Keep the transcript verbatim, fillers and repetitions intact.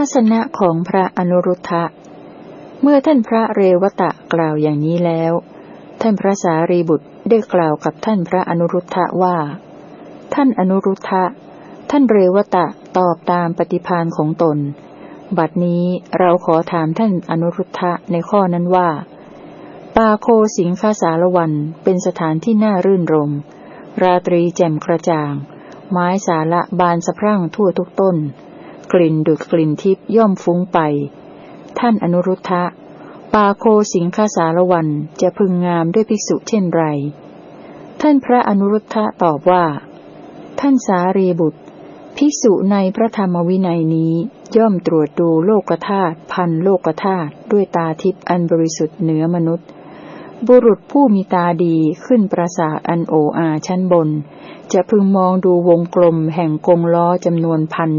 ทัศนะของพระอนุรุทธะเมื่อท่านพระเรวตะกล่าวอย่างนี้แล้วท่านพระสารีบุตรได้กล่าวกับท่านพระอนุรุทธะว่าท่านอนุรุทธะท่านเรวตะตอบตามปฏิภาณของตนบัดนี้เราขอถามท่านอนุรุทธะในข้อนั้นว่าปาโคสิงคสารวันเป็นสถานที่น่ารื่นรมราตรีแจ่มกระจ่างไม้สาละบานสะพรั่งทั่วทุกต้นกลิ่นดุจกลิ่นทิพย์ย่อมฟุ้งไปท่านอนุรุทธะปาโคสิงคสารวันจะพึงงามด้วยภิกษุเช่นไรท่านพระอนุรุทธะตอบว่าท่านสารีบุตรภิกษุในพระธรรมวินัยนี้ย่อมตรวจดูโลกธาตุพันโลกธาตุด้วยตาทิพย์อันบริสุทธิ์เหนือมนุษย์บุรุษผู้มีตาดีขึ้นปราสาทอันโออาชั้นบนจะพึงมองดูวงกลมแห่งกงล้อจำนวนพัน